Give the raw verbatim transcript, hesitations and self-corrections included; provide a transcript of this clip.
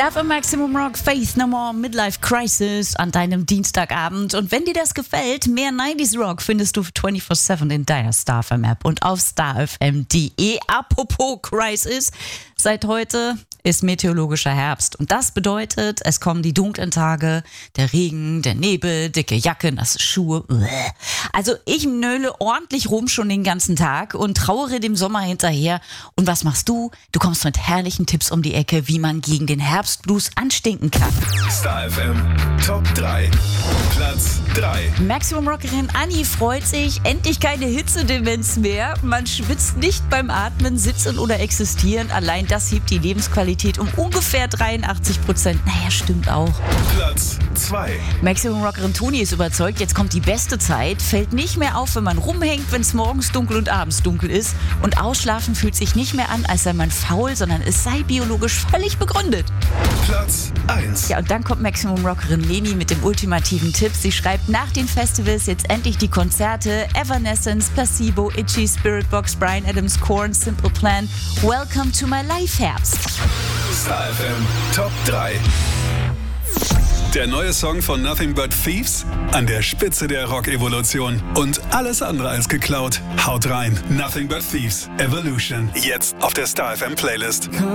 Dafür Maximum Rock, Faith No More, Midlife Crisis an deinem Dienstagabend. Und wenn dir das gefällt, mehr neunziger Rock findest du vierundzwanzig sieben in deiner Star F M App und auf star f m punkt d e. Apropos Crisis, seit heute ist meteorologischer Herbst. Und das bedeutet, es kommen die dunklen Tage, der Regen, der Nebel, dicke Jacke, nasse Schuhe. Also ich nöle ordentlich rum schon den ganzen Tag und trauere dem Sommer hinterher. Und was machst du? Du kommst mit herrlichen Tipps um die Ecke, wie man gegen den Herbstblues anstinken kann. Star F M Top drei. Platz drei. Maximum Rockerin Anni freut sich, endlich keine Hitzedemenz mehr. Man schwitzt nicht beim Atmen, Sitzen oder Existieren. Allein das hebt die Lebensqualität um ungefähr dreiundachtzig Prozent. Naja, stimmt auch. Platz zwei. Maximum Rockerin Toni ist überzeugt, jetzt kommt die beste Zeit. Fällt nicht mehr auf, wenn man rumhängt, wenn es morgens dunkel und abends dunkel ist. Und Ausschlafen fühlt sich nicht mehr an, als sei man faul, sondern es sei biologisch völlig begründet. Platz eins. Ja, und dann kommt Maximum Rockerin Leni mit dem ultimativen Tipp. Sie schreibt nach den Festivals jetzt endlich die Konzerte. Evanescence, Placebo, Itchy, Spiritbox, Bryan Adams, Korn, Simple Plan. Welcome to my life, Herbst. Star F M Top drei. Der neue Song von Nothing But Thieves an der Spitze der Rock-Evolution und alles andere als geklaut. Haut rein. Nothing But Thieves Evolution. Jetzt auf der Star F M Playlist.